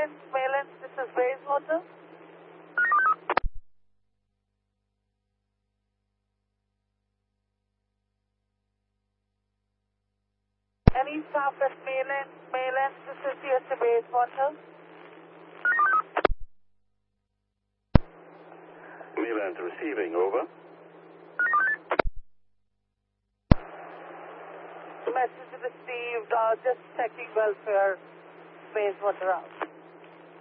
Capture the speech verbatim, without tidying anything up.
Maylands, Maylands, this is Bayswater. Any staff at Maylands, Maylands, this is here to Bayswater. Maylands receiving, over. Message received, uh, just checking welfare, Bayswater out.